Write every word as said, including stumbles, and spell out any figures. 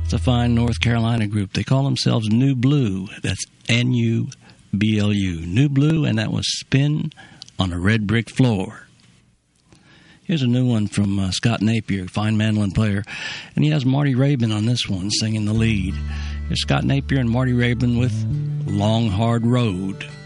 It's a fine North Carolina group. They call themselves New Blue. That's N U B L U. New Blue, and that was Spin on a Red Brick Floor. Here's a new one from uh, Scott Napier, fine mandolin player, and he has Marty Rabin on this one singing the lead. Here's Scott Napier and Marty Rabin with Long Hard Road.